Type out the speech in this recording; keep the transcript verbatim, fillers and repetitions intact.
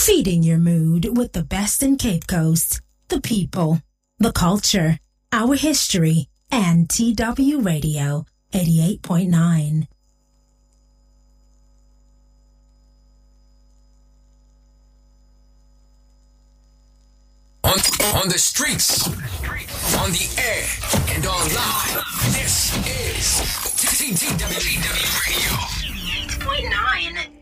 Feeding your mood with the best in Cape Coast, the people, the culture, our history, and T W Radio eighty-eight point nine. On, on the streets, on the air, and online. This is T W Radio eighty-eight point nine.